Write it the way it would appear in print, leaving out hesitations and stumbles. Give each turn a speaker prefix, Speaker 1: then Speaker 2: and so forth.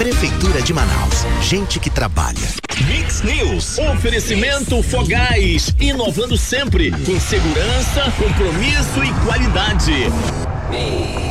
Speaker 1: Prefeitura de Manaus. Gente que trabalha.
Speaker 2: Mix News. Oferecimento Fogás. Inovando sempre. Com segurança, compromisso e qualidade.